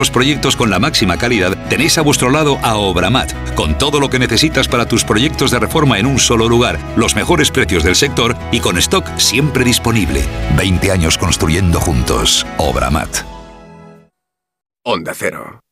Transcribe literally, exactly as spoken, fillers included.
Los proyectos con la máxima calidad tenéis a vuestro lado a Obramat, con todo lo que necesitas para tus proyectos de reforma en un solo lugar, los mejores precios del sector y con stock siempre disponible. veinte años construyendo juntos. Obramat. Onda Cero.